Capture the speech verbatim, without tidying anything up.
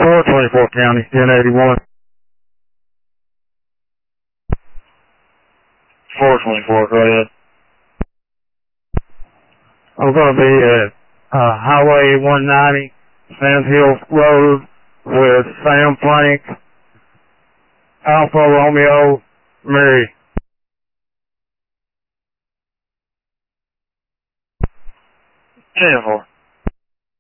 four, twenty-four County, ten eighty-one. four twenty-four, go ahead. I'm going to be at uh, Highway one ninety, Sand Hill Road with Sam Frank, Alpha Romeo, Mary. ten four.